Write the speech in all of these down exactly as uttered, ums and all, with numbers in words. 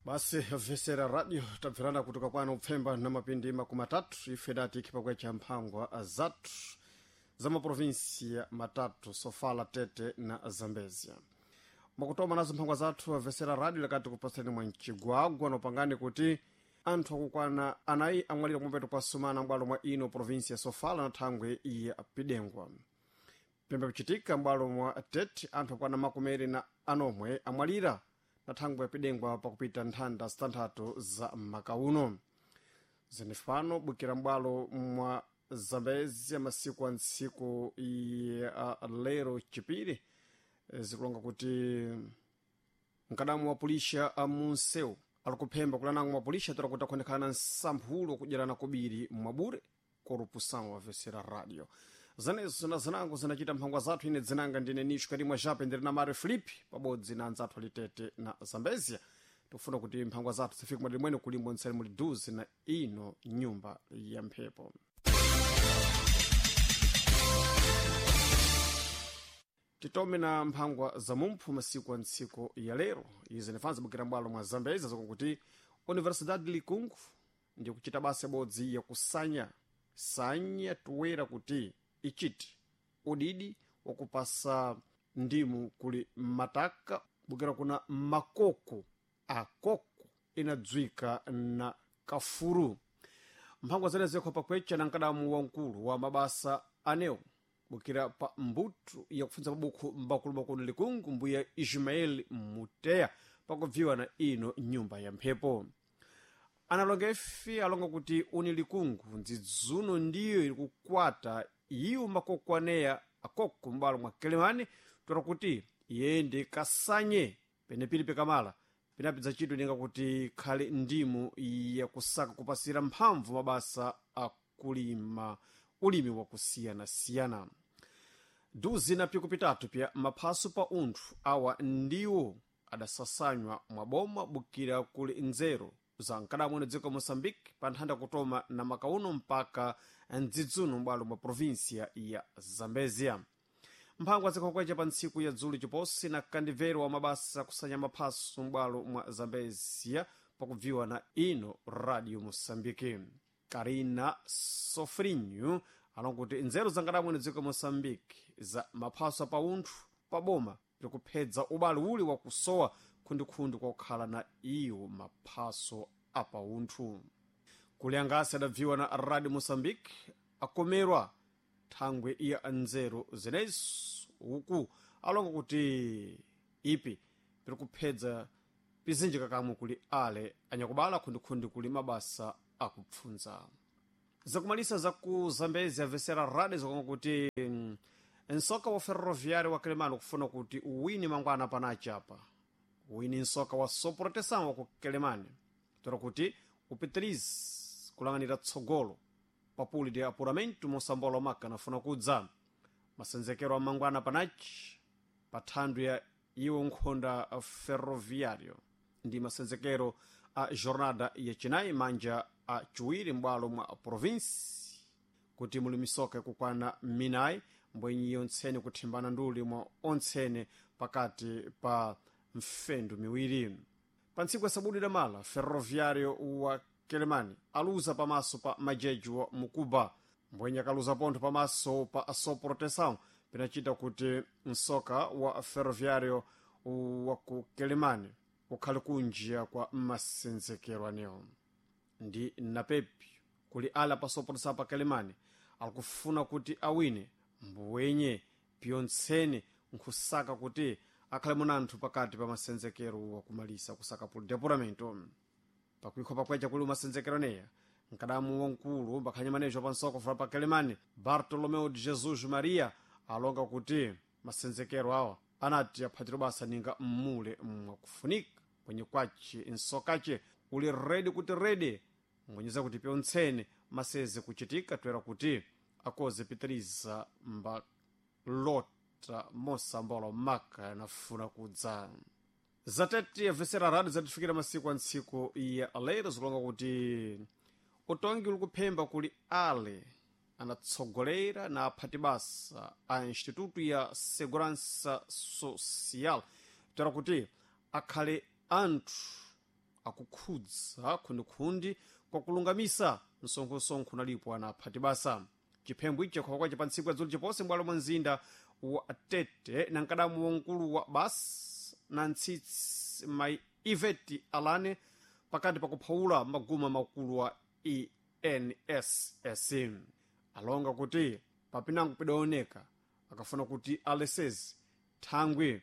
Basi Vesera Radio tabvirana kutoka kwano upfemba na mapindi makumatatu ife dati kipakwe cha mphangwa azatu za maprovinsia matatu Sofala, Tete na Zambezia. Makutoma nazo mphangwa zatu Vesera Radio lakati kupasani mwa nchigwagwa na upangani kuti anthu akukwana anayi amwalira kumpeto kwa sumana mbwalo mwa ino provinsia Sofala na thangwe iya Pidengwa. Pembe kuchitika mbwalo mwa Tete anthu akukwana makumeri na anomwe amwalira na thangwe ya Pidengwa pakupita nthanda stanthatu za makauno. Zenifano bukira mbwalo mwa Zambezia masiku ansiku ya lero chipiri zikulonga kuti mkadamu wa pulisha amunseu alikupemba kulanangu mwa pulisha tora kutakonekana nsamphulo kujerana kubiri mwabure korupusano wa Vesera Radio. Zanezo na zanangu zinachita mphangwa zatu ine zinanga ndine nishu kati mwa jape ndiri na mare Filipi pabodzi na anzatu Tete na Zambezia. Tufuna kuti mphangwa zatu zifika mwadiri mwene kulimbo nsari muliduzi na ino nyumba ya mphepo. Titome na mphangwa za mumphu masiku wa nsiku ya lero. Izi nifanza bukira mbwalo mwa Zambezia zakukuti Universidade Likungu ndi kuchita basi bodzi ya kusanya sanya tuwera kuti ichiti udidi wakupasa ndimu kuli mataka bukira kuna makoko akoko inadzwika na kafuru. Mphangwa zene zekho pakwecha na nkadamu wa nkulu wa mabasa aneo bukira pa mbutu ya kufunza mabuku mbakulu bakulu Likungu mbuya Ismael Mutea pakuviwa na ino nyumba ya mphepo. Analonga ifi alonga kuti uni Likungu nzidzuno ndiyo ilikukwata iyo makokwaneya akoko mbalo mwa Kelemani tora kuti yende kasanye penepili pekamala pinapidza chitu ninga kuti khali ndimu ya kusaka kupasira mphamvu mabasa akulima ulimi wa kusiyana siyana. Duzi na piku pitatu pia maphaso pa unthu awa ndiwo adasasanywa mwaboma bukira kuli nzero za nkadamu na dziko Mosambiki pa nthanda kutoma na makauno mpaka ndzidzuno mbwalo mwa provinsia ya Zambezia. Mphangwa zikokwecha pa ntsiku ya dzuli chiposi na kandivero wa mabasa kusanya maphaso mbwalo mwa Zambezia pakuviwa na ino Radio Mosambiki. Karina Sofrinho alonguti nzeru za nkadamu na dziko Mosambiki za maphaso pa unthu pa boma likuphedza ubali uli wa kusowa khundikhundi kwa kukhala na iyo maphaso apa unthu. Kuli angasi adaviwa na Radio Mosambiki akomerwa thangwe iya nzeru zenezo uku alonga kuti ipi pilikuphedza pizinjika kamwe kuli ale anyakubala khundikhundi kuli mabasa akupfunza. Zakumalisa za ku Zambezia Vesera Radio zakonga kuti nsoka wa ferroviário wa Kelemani kufuna kuti uwini mangwana panacha apa. Uwini nsoka wa soprotesão wa ku Kelemani tora kuti upitirize kulanganira tsogolo papuli de apuramento Mosambola maka nafuna kudza masenzekero wa mangwana panachi pathandu ya iwo nkhonda ferroviário ndi masenzekero a jornada ya chinayi manja a chuwiri mbwalo mwa provinsi kuti muli misoka kukwana minayi mbwenyi yontsene kuthimbana nduli mwa ontsene pakati pa mfendu miwiri. Pa ntsiku ya sabudi da mala ferroviário wa Kelemani aluza pamaso pa majeju wa Mukuba mbwenyi akaluza pontho pamaso pa asoprotesão pinachita kuti nsoka wa ferroviário wa ku Kelemani ukhali kunjia kwa masenzekero anewo. Ndi napepi kuli ala pa soprotesão pa Kelemani alikufuna kuti awine mbwenye piontsene nkusaka kuti akhale munanthu pakati pa masenzekero wa kumalisa kusaka puli depuramento. Pakuikho pakwecha kuli masenzekero neya nkadamu wankulu mbakhanya manejo pa nsoko fula pa Kelemani Bartolomeu de Jesus Maria alonga kuti masenzekero awa anati aphatiro basa ninga mmule mwakufunika kwenye kwachi nsokache uli redi kuti redi ngwenyeza kuti piontsene maseze kuchitika toera kuti akoze pitiriza mba lota Mosambola maka nafuna kudza. Zatete Vesera Radio zatifikira masiku antsiku ya lero zikulonga kuti utongi ulikuphemba kuli ale anatsogolera na aphati basa a Instituto ya Segurança Social toera kuti akhale anthu akukhudza khundikhundi kwa kulungamisa msonkhosonkho nalipo anaphati basa chiphembo icho kwakwache pa ntsiku yadzulu chiponse mbwalo mwa mzinda wa Tete na nkadamu wankulu wa basi na ntsitsi mai Iveti Alane pakati pakuphawula maguma makulu wa E N S S alonga kuti papinango pidaoneka akafuna kuti alesezi thangwi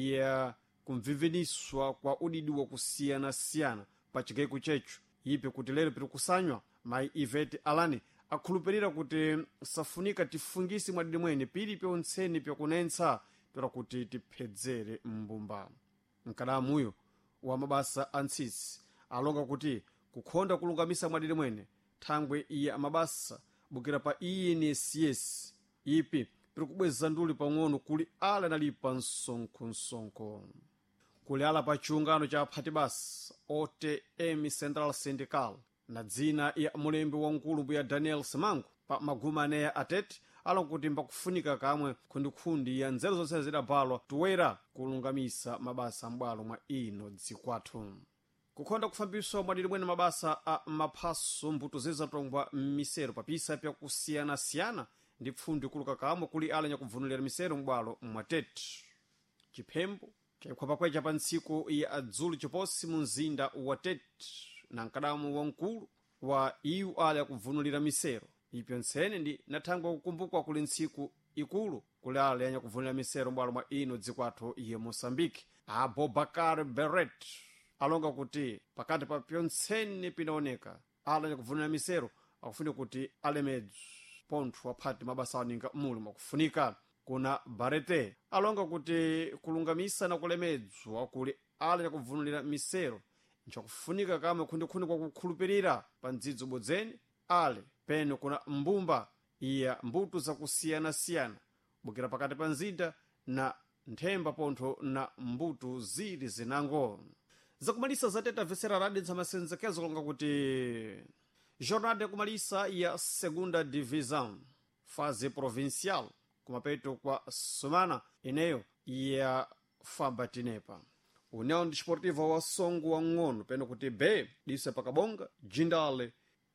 ya kumviviniswa kwa udidi wa kusiyana-siyana pa chigeko checho ipe kuti lero piri kusanywa mai Iveti Alane akhulupirira kuti safunika tifungisi mwadidi mwene pili pya untseni pya kunensa pira kuti tiphedzere mbumba mkadamuyo wa mabasa antsitsi alonga kuti kukhonda kulungamisa mwadidi mwene thangwe iye amabasa bukira pa E N S S ipi piri kubweza nduli pang'ono kuli ala nalipa msonkho-msonkho kuli ala pa chiungano cha aphati basa O T M Central Syndical na dzina ya mulembe wa nkulu ya Daniel Simango pa maguma aneya atete alonga kuti mbakufunika kamwe khundikhundi ya nzeru zonse zidabhalwa tuwera kulungamisa mabasa mbwalo mwa ino dzikwathu kukhonda kufambiswa mwadidi mwene mabasa a maphaso mbuto zizatongwa m'misero papisa pya kusiyana-siyana ndi pfundo ikuluka kamwe kuli ala nyakubvunulira misero mbwalo mwa Tete chiphembo chayikhwapa kwecha pa ntsiku ya adzulu chiposi mu mzinda wa Tete na nkadamu wankulu wa iwu ala yakubvunulira misero ipyo ntsene ndi nathangwa kukumbukwa kuli ntsiku ikulu kuli ala yanyakubvunulira misero mbwalo mwa ino dzikwathu iye Mosambiki Abobakar Beret alonga kuti pakati pa pyontsene pinaoneka ala nyakubvunulira misero akufunika kuti alemedzu pontho waphati mabasa aninga muli mwakufunika kuna Barete alonga kuti kulungamisa na kulemedzwa kuli ala nyakubvunulira misero nchakufunika kamwe khundikhundi kwa kukhulupirira pa ndzidzo bodzeni ale peno kuna mbumba iya mbuto zakusiyana-siyana bukira pakati pa nzinda na nthemba pontho na mbuto zili zinango zakumalisa zateta vesera radi ntsamasenzekezo longa kuti jornada yakumalisa ya segunda divisão fase provincial kumapeto kwa semana ineyo ya famba tinepa União Desportiva wa Songo wa Ngono peno kuti B dise pakabonga Jindale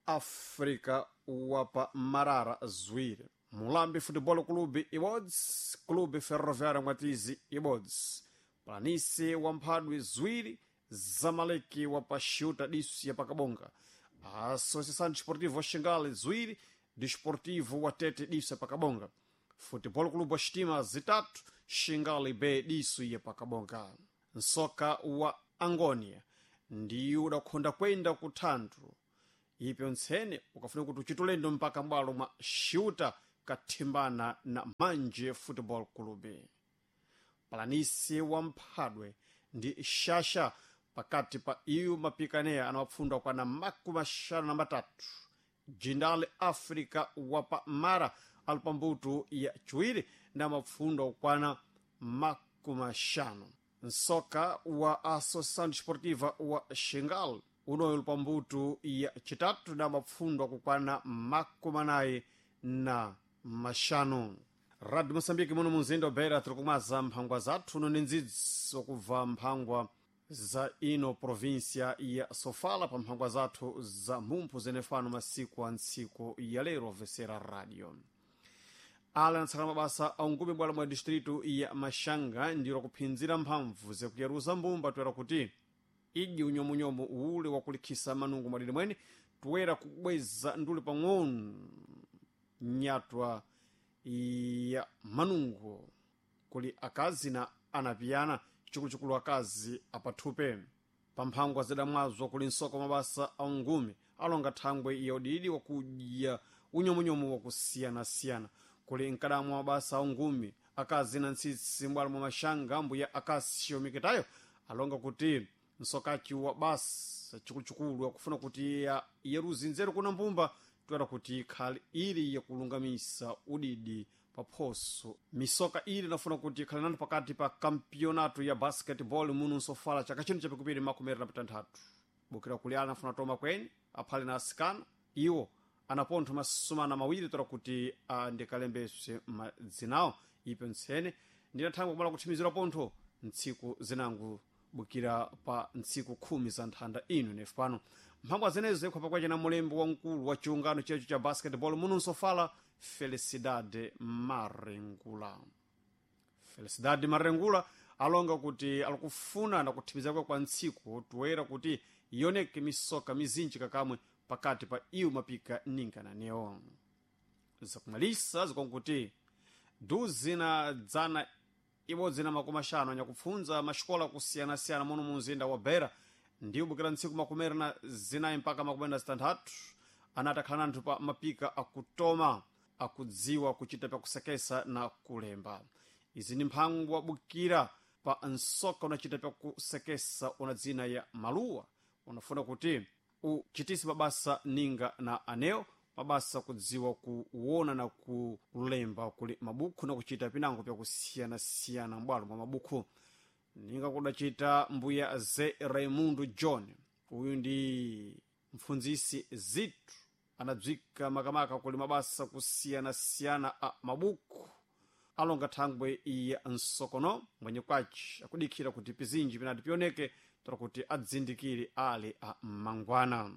Afrika wapa Marara Zwire Mulambi Futebol Clube Ibods Clube Ferroviário Mwatizi Ibods Planisi wa Mphadwe Zwiri Zamaleki wapa Shuta disu ya pakabonga Associação Desportiva Xingale Zwiri Desportivo wa Tete disu ya pakabonga Futebol Clube wa Stima zitatu Xingale B disu ya pakabonga Nsoka wa Angonia ndiyo udakhonda kwenda kuthandu ipyo ntsene ukafuna kuti uchitulendo mpaka mbwalo mwa Shuta kathimbana na Manje Football Club Palanisi wa Mphadwe ndi Shasha pakati pa iyo mapikaneya anawapfundwa kwa na maku mashana na matatu Jindale Africa wapa Mara alpambutu ya chuiri na mapfundwa kwa na maku mashano Nsoka wa Associação Desportiva wa Xingal unoyo lupambutu ya chitatu na mapfundwa kukwana makumanayi na mashano Radio Mosambiki muno mumzinda wa Beira tikumaza mphangwa zathu uno ni ndzidzi wakuva mphangwa za ino provincia ya Sofala pa mphangwa zathu za mumphu zenefano masiku a ntsiku ya lero vesera radio ala ntsakala mabasa aungumi bwala mwa distritu ya Mashanga ndiro kuphinzira mphamvu zekuyeruza mbumba twera kuti iji unyomunyomu ule wakulikhisa manungu mwadidi mwene tuwera kubweza nduli pang'ono nyatwa ya manungu kuli akazi na anapiyana chikuchukulu akazi apathupe pamphangwa zidamwazwa kuli nsoka mabasa aungumi alonga thangwe ya udidi wakudya unyomunyomu wakusiyana-siyana kuli nkadamu mabasa aungumi akazi na ntsitsi mbwala mwa Mashanga mbuya akasio mikitayo alonga kuti nsokachi wa basa chikuchukulu wakufuna kuti ya yeruzi nzeru kuna mbumba twera kuti khali ili ya kulungamisa udidi paphoso misoka ili nafuna kuti khali nandu pakati pa kampionato ya basketball munu nsofala chaka chino chapikupiri makumeri na patanthatu bukira kuli ala nafuna toma kweni aphali na asikana iwo anapontho masumana mawiri twera kuti uh, ndikalembese madzinawo ipyo ntsene ndinathangwa kumala kuthimizira pontho ntsiku zinangu bukira pa ntsiku khumi za nthanda ino nefu pano mphangwa zenezo ikhwa pakwachena mulembi wamkulu wa chiungano checho cha basketball muno Sofala Felicidade Marengula. Felicidade Marengula alonga kuti alikufuna na kuthimizako kwa ntsiku toera kuti ioneke misoka mizinji kakamwe pakati pa iwo mapika ninga na neo zakumalisa zikonkuti duzina dzana ibodzi na makumi ashanu anyakupfunza maxikola kusiyana-siyana muno mumzinda wa Beira ndiwo bukira ntsiku makumeri na zinayi mpaka makumi na zitanthatu anati akhala anthu pa mapika akutoma akudziwa kuchita pakusekesa na kulemba. Izi ni mphangwa bukira pa nsoka unachita pakusekesa una dzina ya Maluwa unafuna kuti uchitisi mabasa ninga na aneo mabasa kudziwa kuona na kulemba kuli mabuku na kuchita pinango pya kusiyana-siyana mbwalo mwa mabuku ninga kudachita mbuya ze Raimundo John. Uyu ndi mfunzisi zitu anadzwika makamaka kuli mabasa kusiyana-siyana a mabuku alonga thangwe iya nsokono mwenye kwachi akudikira kuti pizinji pinati pioneke tora kuti adzindikiri ali a mangwana.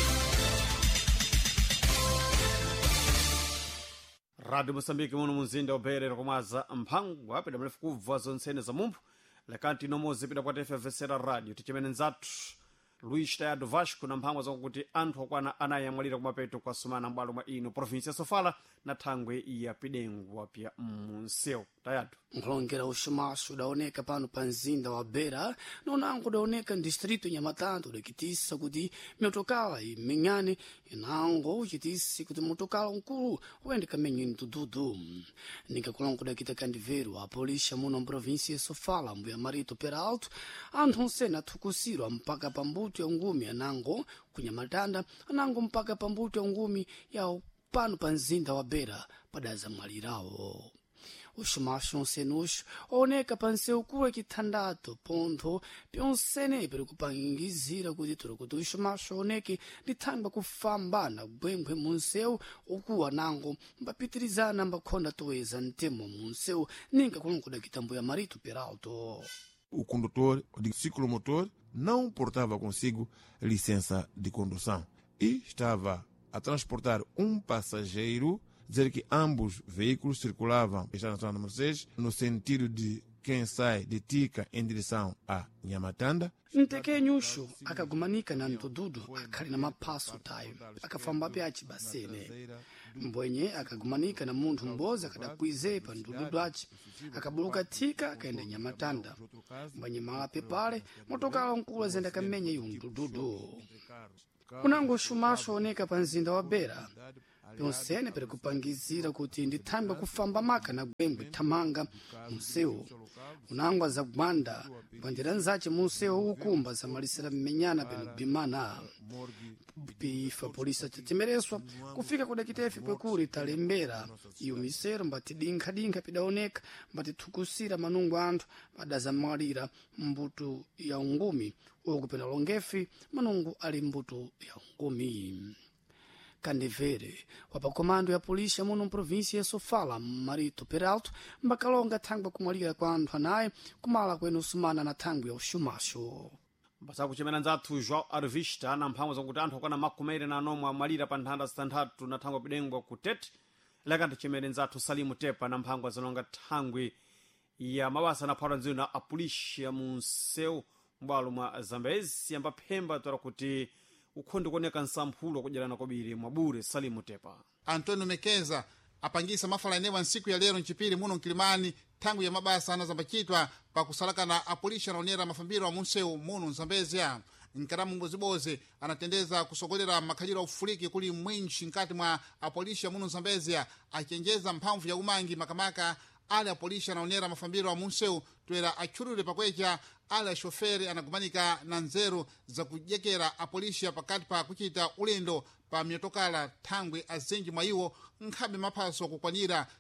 Radio Mosambiki muno mumzinda wa Beira komaza mphangwa pida mlefu kubva zonsene za mumphu lekanti inomozi pida kwa T F V Sera radio tichimene nzatu Luis Tayado Vasco na mphangwa zakuti anthu akwana anayamwalira kumapeto kwa sumana mbalo mwa ino provinsi ya Sofala na thangwe ya pidengwa pya munseu. Tayado nkulongera uxumaxo udaoneka pano pa mzinda wa Beira nonango udaoneka ndistrito Nyamatanda udakitisa kuti motokala imenyane inango uchitisi kuti motokala nkulu uyendeka menyo mtududu nikakulonga udakita kandiveru apolisha muno mprovinsi ya Sofala mbuya Marito Peralto anthu onsene athukusirwa mpaka pambuto ya ngumi anango kunyamatanda anango mpaka pambuto ya ngumi ya pano pa mzinda wa Beira padaza mwalirawo. Uxumaxo onsenuxo oneka panseu kuwa kithandato pontho pyonsene piri kupangizira kuti turi kuti uxumaxo oneke ndithamba kufamba na gwengwe munseu ukuwa nango mbapitirizana mbakhonda toeza ntemo munseu ninga kulongoda kitambo ya Marito Peralto. O condutor de ciclomotor não portava consigo licença de condução e estava a transportar um passageiro, dizer que ambos veículos circulavam na zona número seis, no sentido de quem sai de Tica em direção a Nyamatanda. Ntekenyushu akagumanika na mtududu akali na mapaso tayo akafamba pyachi basene mbwenye akagumanika na munthu mbozi akadakwize pa mtududu achi akabuluka Tika akaenda Nyamatanda mbwenye malape pale motokala nkulu azenda kamenya yu mtududu unango uxumaxo oneka pa mzinda wa Beira pyonsene piri kupangizira kuti ndithamba kufamba maka na gwengwe thamanga museu unango azagwanda bwandira nzace museu ukumba zamalisira mmenyana peno bimana pifa polisa titimereswa kufika kudakitefe pwekuri talembera iyo misero mbati dinka-dinka pidaoneka mbati thukusira manungu anthu padazamwalira mbuto ya ngumi uku pena longefi manungu ali mbuto ya ngumi. Kandivere wapa komando ya polícia muno mprovinsi ya Sofala Marito Peralto mbakalonga thangwe kumwalira kwa anthu anayi kumala kwenu sumana na thangwe ya uxumaxo. mbasa kuchimena nzathu João Arvista na mphangwa zakuti anthu akwana makumere na nomwe amalira pa nthanda zitanthatu na thangwe pidengwa kutete lekanthu chimene nzathu Salimu Tepa na mphangwa zanonga thangwe ya mabasa na phata nziyo na apulisha munseu mbwalo mwa Zambezi yamba phemba tora kuti ukhondi kuoneka nsamphulo kudyerana kobiri mwabure. Salimu Tepa Antonio Mekeza apangisa mafala enewa nsiku ya lero nchipiri muno Nkilimani tangu ya mabasa anazambachitwa pa kusalakana apulisha naonera mafambiro wa munseu muno Zambezia nkaramu mboziboze anatendeza kusogolera makhaliro ufuliki kuli mwinchi nkati mwa apulisha muno Zambezia achenjeza mphamvu ya umangi makamaka ali apulisha naonera mafambiro wa munseu tuera achurure pakwecha ali ashoferi anagumanika na nzeru za kujekera apulisha pakati pa kuchita ulendo pa miotokala thangwe azenji mwa iwo nkhabe maphaso kukwanira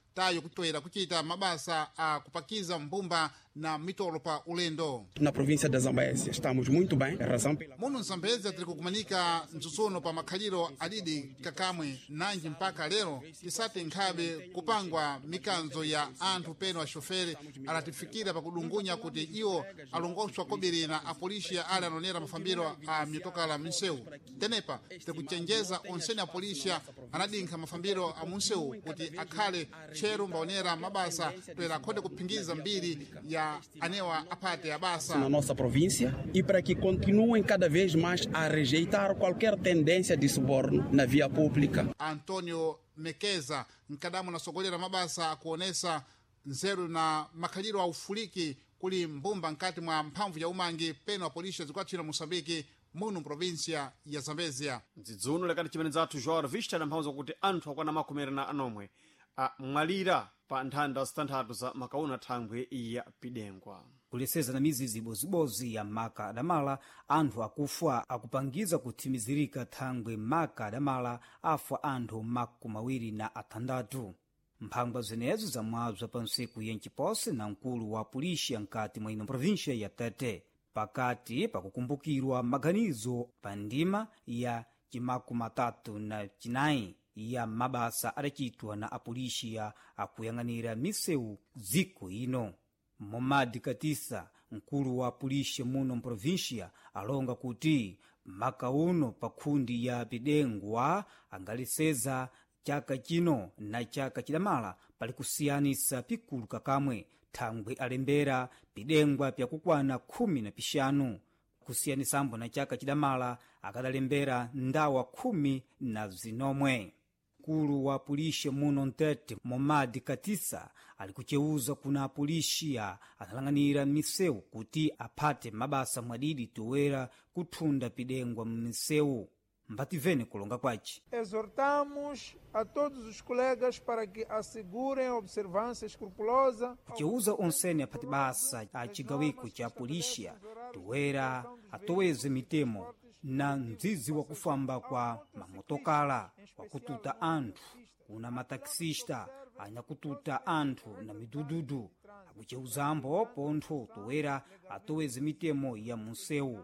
tayo kutoera kuchita mabasa a kupakiza mbumba na mitolo pa ulendo. Na província da Zambésia estamos muito bem, razão pela muno Zambésia tiri kukumanika mtsusuno pa makhaliro adidi kakamwe nanji mpaka lero tisati nkhabe kupangwa mikanzo ya anthu peno axofere alatifikira pakudungunya kuti iwo alongoswa kobiri na apolixia ali anonera mafambiro a mitokala mnsewu. Tenepa tikuchenjeza onsene apolixia anadinkha mafambiro a munsewu kuti akhale tcheru mbaonera mabasa toera akhonde kuphingiza mbiri ya anewa apate abasa na nossa província e para que continuem cada vez mais a rejeitar qualquer tendência de suborno na via pública. Antonio Mekeza mkadamu nasogolera mabasa akuonesa nzeru na makhaliro a ufuliki kuli mbumba nkati mwa mphamvu ya umangi peno apolixia zikwatchira Moçambique muno província ya Zambésia. Mdzidzuno lekati chimene zathu João Vista na mphamvu zakuti anthu akwana makumere na anomwe amwalira pa nthanda zitanthatu za makauna thangwe ya pidengwa. Kuleseza na mizizi ibozibozi ya maka adamala anthu akufa akupangiza kuthimizirika thangwe maka adamala afwa anthu maku mawiri na athandatu. Mphangwa zenezo zamwabza pa ntsiku yencipose na mkulu wa polícia nkati mwa ino província ya Tete pakati pakukumbukirwa maganizo pa ndima ya cimaku matatu na cinayi ya mabasa adacitwa na apolixia akuyang'anira misewu ziko ino. Momadi Katisa mkulu wa polícia muno mprovíncia alonga kuti maka uno pa khundi ya pidengwa angaliseza chaka chino na chaka chidamala pali kusiyanisa pikulu kakamwe thangwe alembera pidengwa pyakukwana khumi na pixanu kusiyanisambo na chaka chidamala akadalembera ndawa khumi na zinomwe. Mkulu wa polícia muno Ntete Momadi Katisa alikucheuza kuna apolixia analang'anira misewu kuti aphate mabasa mwadidi toera kuthunda pidengwa mmisewu. Mbativene kulonga kwaci. Exortamos a todos os colegas para que assegurem a observância escrupulosa. Kucheuza onsene aphati basa a cigawiko ca polícia toera atoweze mitemo na mzizi wa kufamba kwa mamotokala wakututa anthu kuna mataksista anyakututa anthu na midududu akucheuzambo pontho toera atoweze mitemo ya munsewu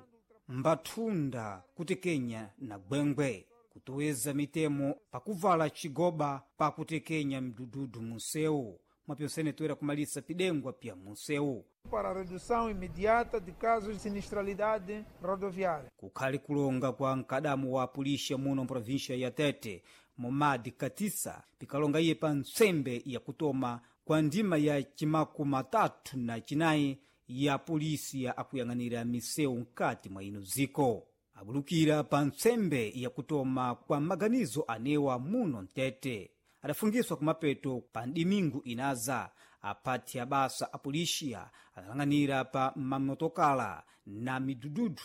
mbathunda kutekenya na gwengwe kutoweza mitemo pakuvala chigoba pakutekenya midududu munsewu mwapyonsene toera kumalisa pidengwa pya munsewu para a redução imediata de casos de sinistralidade rodoviária. Kukhali kulonga kwa nkadamu wa polícia muno província ya Tete Momadi Katisa pikalonga iye pa nsembe ya kutoma kwa ndima ya cimaku matatu na cinayi ya polícia akuyang'anira misewu nkati mwa ino ziko. Abulukira pa nsembe ya kutoma kwa maganizo anewa muno Ntete adafungiswa kumapeto pa ndimingu inaza apati ya basa apolixia analang'anira pa mamotokala na midududu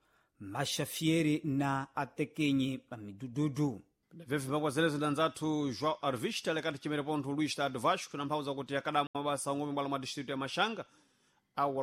maxafiere na atekenye pa midududu. Vevi mpakwa zelezo danzathu João Arvista lekati chimere pontho Luís Tado Vasco na mphamvu zakuti akadamu mabasa ang'ombe mbala mwa distrito ya Maxanga awu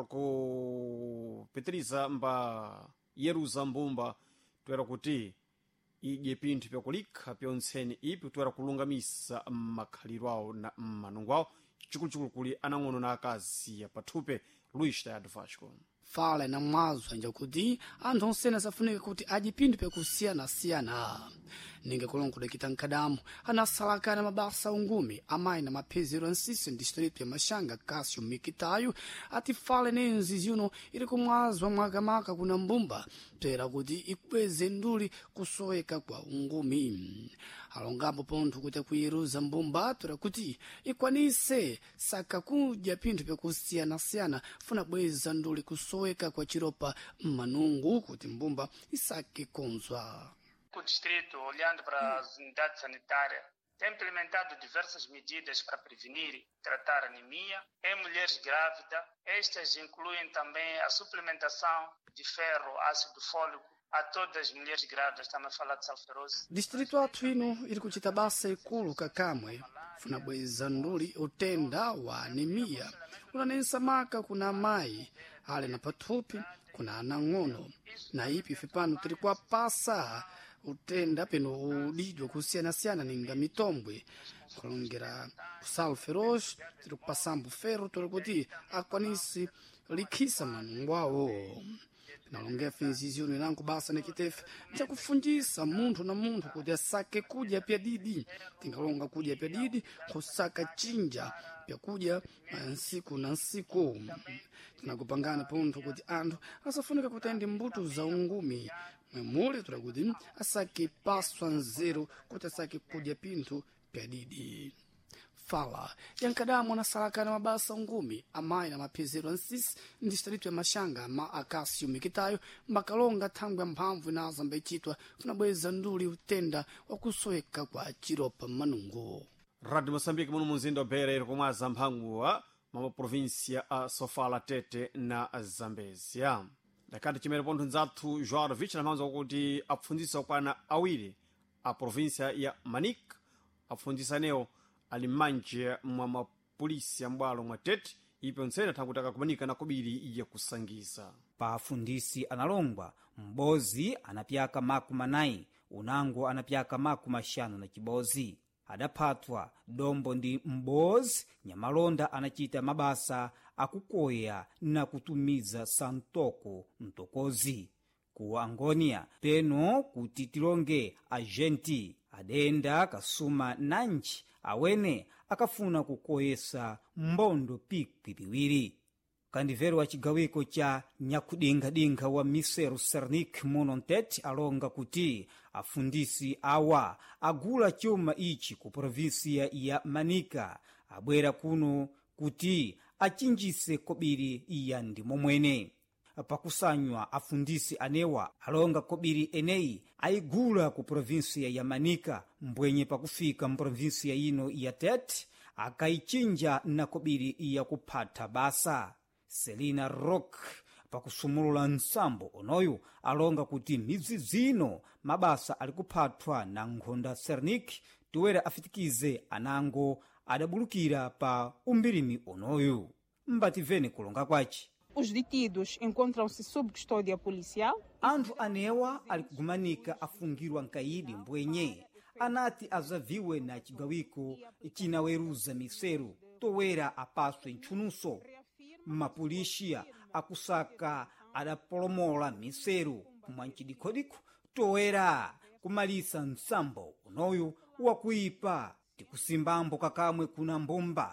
alikupitiriza mba yeruza mbumba toera kuti idye pinthu pyakulikha pyontseni ipi toera kulungamisa makhaliro awo na manungo awo chikuluchikulu kuli anang'ono na akazi ya pathupe Luís Tado Vasco. Fala na mwazo anja kuti anthu onsene asafunike kuti adye pinthu pyakusiyana-siyana. Ninge kulonga kudekita nkadamu anasalakana mabasa ungumi amayi na maphezero ansisi ndistrito ya Maxanga Cássio Mikitayo ati fala nenzi zino ili kumwazwa mwakamaka kuna mbumba toera kuti ikweze nduli kusoweka kwa ungumi. Alongambo pontho kuti akuyeruza mbumba toera kuti ikwanise saka kudya pinthu pyakusiyana-siyana funa bweza nduli kusoweka kwa chiropa mmanungu kuti mbumba isake konzwa. O distrito, olhando para as unidades sanitárias, tem implementado diversas medidas para prevenir e tratar anemia em mulheres grávidas. Estas incluem também a suplementação de ferro, ácido fólico a todas as mulheres grávidas, também falar de salferose. Distrito athu ino ili kuchita basa ikulu kakamwe funa bweza nduli utenda wa anemia unanensa maka kuna mayi ale na pathupi kuna anang'ono na ipi fipano tili kuwapasa utenda peno udidwa kusiyana-siyana ninga mitombwe kulongera kusalo feroz tiri kupasambo ferro tiri kuti akwanisi likhisa manungo awo pinalongera fenzizio ilango basa nekitefe chakufundisa munthu na munthu kuti asake kudya pyadidi tingalonga kudya pyadidi kusaka chinja pyakudya nsiku na nsiku tinakupangana pontho kuti anthu asafunika kutende mbuto za ungumi mwemule tura kuti asake paswa nzeru kuti asake kudya pinthu pyadidi fala yankadamwa na salakana mabasa ungumi amayi na maphezero ansisi ndi distrito ya mashanga ma akasio mikitayo makalonga thangwe mphamvu inazo ambaichitwa kunabweza nduli utenda wakusoweka kwa chiropa manungo. Radio Moçambique muno mumzinda wa Beira iri kumwaza mphanguwa mama província a Sofala, Tete na Zambezia. Dakati chimene pontho nzathu João Vichy na mphamvu kuti apfundzisa kwana awiri a província ya Manica apfundzisa neo ali mmanje mwa mapolisi ambwalo mwa Tete ipo nsena thangu takakumanika na kobiri ya kusangisa. Pa afundisi analongwa mbozi anapyaka maku manayi unango anapyaka maku mashanu na chibozi. Adaphatwa dombo ndi mbozi nyamalonda anachita mabasa akukoya na kutumiza santoko mtokozi. Ku Angonia peno kuti tilonge agenti adenda kasuma nanji awene akafuna kukoyesa mbondo pikwi piwiri. Kandivero wa chigawiko cha nyakudinga-dinga wa Miseru Sernik Monontet alonga kuti afundisi awa agula chuma ichi ku provinsia ya Manica abwera kuno kuti achinjise kobiri iya ndi momwene. Pakusanywa afundisi anewa alonga kobiri eneyi aigula ku provinsia ya Manica mbwenye pakufika mprovinsia ino ya Tete akaichinja na kobiri iya kuphatha basa. Selina Rock pakusumulula nsambo onoyu alonga kuti midzi zino mabasa alikuphathwa na nkhonda Sernik tiwera afitikize anango adabulukira pa umbirimi onoyu. Mbativene kulonga kwachi. Os detidos encontram-se sob custódia policial. Anthu anewa alikugumanika afungirwa nkaidi mbwenye anati azaviwe na chigawiko chinaweruza Miseru towera apaswe ntchununso. Mapolishia akusaka adapolomola Miseru kumwanchidikhodiko towera kumalisa nsambo unoyu wakuipa tikusimbambo kakamwe kuna mbomba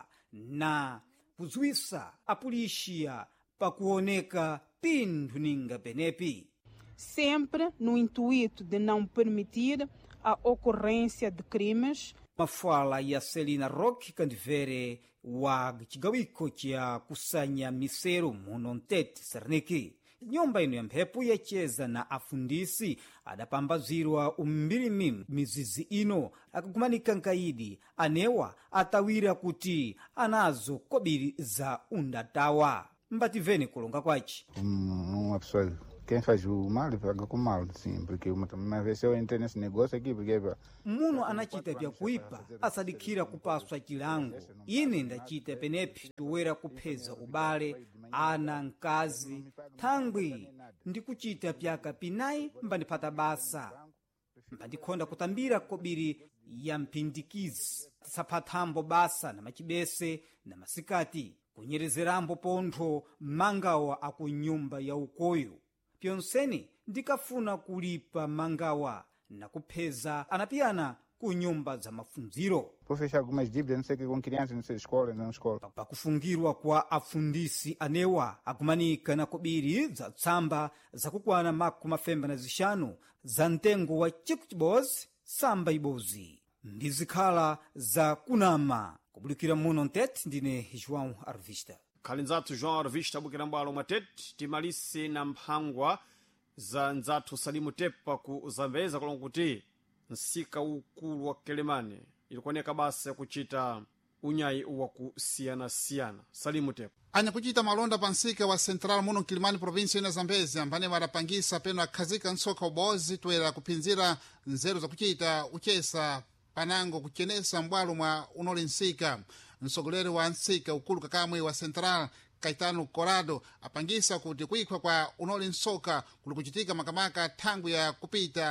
na kuzwisa apolishia pakuoneka pinthu ninga penepi. Sempre no intuito de não permitir a ocorrência de crimes. Mafala ya Selina Rock kandivere wa chigawiko cha kusanya Miseru muno Tete Sernik. Nyumba ino ya mphepo yacheza na afundisi adapambazirwa umbirimi mizizi ino akagumanika nkaidi anewa atawira kuti anazo kobiri za undatawa. Mbativeni kulonga kwachi. Uma pessoa, quem faz o mal paga com mal, sim, porque uma, uma vez eu entrei nesse negócio aqui porque muno anachita vya kuipa asadikira kupaswa chilango. Ine ndachita penepi tuwera kupheza ubale ana nkazi thangwi ndikuchita pyaka pinayi mbandipata basa mbandikhonda kutambira kobiri ya mpindikizi tisaphathambo basa na machibese na masikati kunyerezerambo pontho mangawa akunyumba ya ukoyo. Pyonseni ndikafuna kulipa mangawa na kupheza anapiyana ku nyumba za mafunziro. Vou fechar algumas dívidas, não sei o que, com crianças, não sei, escola, não escola. Pakufungirwa kwa afundisi anewa akumanika na kobiri za tsamba za kukwana maku mafemba na zishanu za ntengo wa chikuchibozi samba ibozi. Ndizikhala za kunama. Kubulikira muno Tete ndine João Arvista. Khali nzathu João Arvista abukira mbwalo mwa Tete timalise na mphangwa za nzathu Salimu Tepa ku Zambeza kulonga kuti nsika ukulu wa Kelemane ilikuoneka basa kuchita unyayi wa kusiyana-siyana. Salimu Tepa anyakuchita malonda pa nsika wa Central muno Kilimani provinsia ina Zambezia mbane wadapangisa peno akhazika nsoka ubozi toera kuphinzira nzeru zakuchita uchesa panango kuchenesa mbwalo mwa unole nsika. Msogoleri wa nsika ukulu kakamwe wa Central Caetano Corrado apangisa kuti kuikhwa kwa unole nsoka kuli kuchitika makamaka thangu ya kupita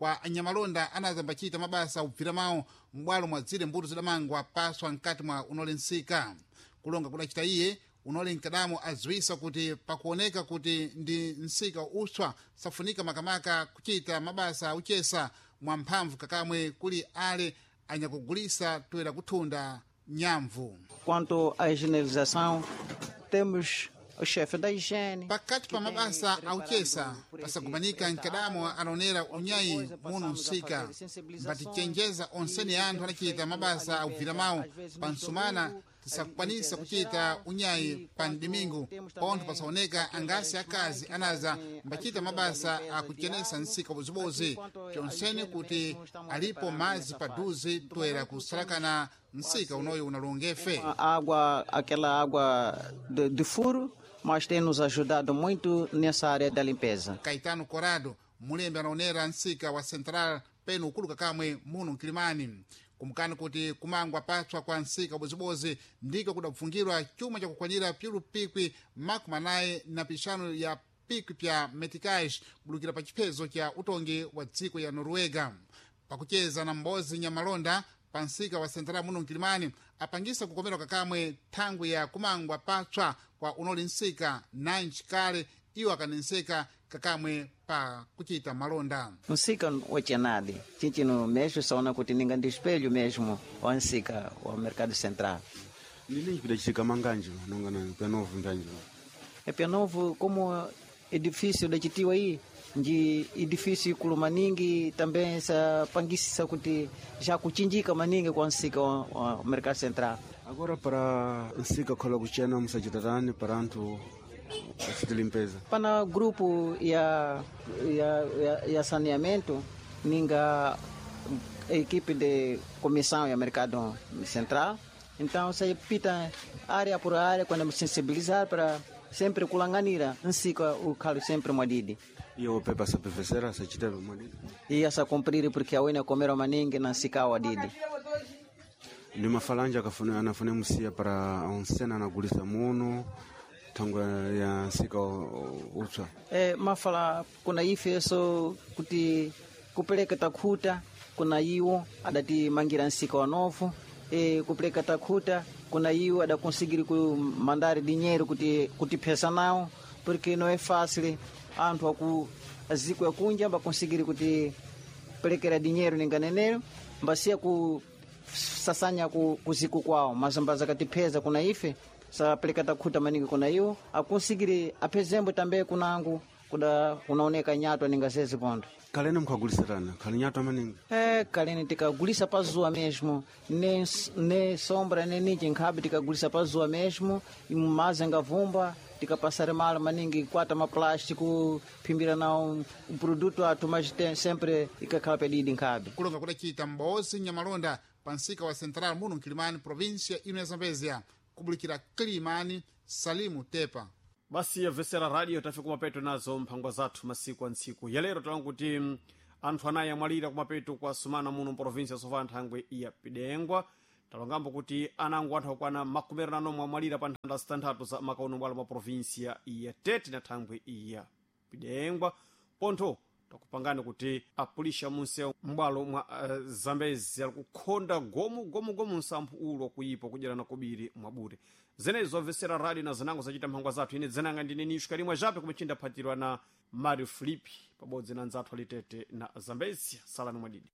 kwa anyamalonda anazambachita mabasa ubvira mawo m'bwalo mwa zile mbuto zidamangwa paswa mkati mwa unole nsika kulonga kudachita iye unole mkadamo aziwisa kuti pakuoneka kuti ndi nsika uswa safunika makamaka kuchita mabasa uchesa mwa mphamvu kakamwe kuli ale anyakugulisa toera kuthunda nyamvu. Quanto à higienização, temos o chefe da higiene. Pakati pa mabasa auchesa pasagumanika mkadamo anaonera unyayi muno nsika mpatichenjeza onseni anthu anachita mabasa auvira mawu pansumana tisakwanisa kuchita unyayi pa mdimingu pontho pasaoneka angasi akazi anaza mbachita mabasa akuchenesa nsika bozibozi chonseni kuti alipo mazi paduzi toera kusalakana nsika unoyo unalongefe. Água, aquela água de, de furo, mas tem nos ajudado muito nessa área da limpeza. Caetano Corado mulembe anaonera nsika wa Central peno ukuluka kamwe muno Mkilimani kumukana kuti kumangwa patswa kwa nsika bozibozi ndiko kudapfungirwa chuma cha kukwanira pilu pikwi makumanayi na pishano ya pikwi pya meticais bulukira pa chipezo cha utongi wa dziko ya Noruega pakucheza na mbozi nyamalonda pansika wa Central muno Mkilimani apangisa kukomerwa kakamwe tangu ya kumangwa patswa kwa unoli nsika nanchi kale iwo akanenseka kakamwe pa kuchita malonda. Nsika wachenadi chinchino mesmo saona kuti ninga ndi espelho mesmo wa nsika wa Mercado Central. Nini kudachitika manganjo nongana Pianovo nganjo. É Pianovo como edifício da chitiwa aí de edifício kulumaningi também sa pangisa kuti já kuchinjika maningi kwa nsika wa, wa Mercado Central. Agora para nsika kola kuchena musajitatani para antu de limpeza. Pana grupo ya ya ya, ya saneamento ninga equipe de comissão ya Mercado Central. Então sai pita área por área quando me sensibilizar para sempre kulanganira nsika o calo sempre mwadidi. E o pepa sa professora sa chitelo mwadidi. E essa cumprir porque a wena comero maningi na nsika wadidi. Ni mafalanja kafuna anafuna musia para onsena na gulisa muno tangu ya nsika utswa. Eh mafala kuna ife so kuti kupeleka takhuta kuna iwo adati mangira nsika wa novo e kupeleka takhuta kuna iwo ada conseguir ku mandar dinheiro kuti kuti pesa nao porque não é fácil antu aku aziko ya kunja ba conseguir kuti pelekera dinheiro ninganenero mbasia ku sasanya ku kuziku kwao mazambaza katipeza kuna ife sa peleka takhuta maningi kuna iwo akonsigire apezembo tambe kunangu kuda kunaoneka nyato ningazeze pondo. Kalene mkagulisa tana kali nyato maningi eh kalene tikagulisa pazua mesmo ne ne sombra ne ninji nkhabi tikagulisa pazua mesmo imaze ngavumba tikapasare mala maningi kwata ma plástico pimbira na um, um produto atu mas tem sempre ikakhala pedidi nkhabi kulonga kudachita mbozi nyamalonda pansika wa Central muno Mkilimani província ino ya Zambezia kubulikira Kilimani Salimu Tepa. Basi yavesera radio tafika kumapeto nazo mphangwa zathu masiku antsiku yalero talangu kuti anthu anayi amwalira kumapeto kwa sumana muno província sova nthangwe iya Pidengwa talongambo kuti anangu anthu akwana makumi nanomwe amwalira pa nthanda zitanthatu za makauno bwalo mwa província iya Tete na thangwe iya Pidengwa pontho takupangani kuti apulisha munsewu mbwalo mwa uh, Zambezi ali kukhonda gomu gomu gomu nsamphu ulo kuyipa kudyera na kubiri mwabure zenezo vesera radio na zinango zachita mphangwa zathu ine zenanga ndine nishu kalimwa jape kumechinda phatirwa na Mario Filipe pabodzi na nzathu alitete na Zambezi salani mwadidi.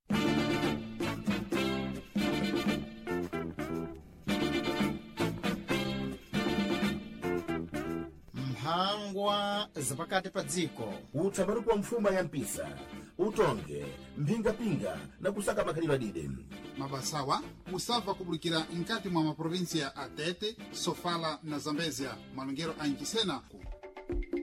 Mphangwa zapakati pa dziko utsabaru kwa mfuma ya mpisa utonge mpingapinga na kusaka makhalidwe adide mabasawa musava kubulikira nkati mwa maprovinsia a Tete, Sofala na Zambezia malungero a Nkisenaku.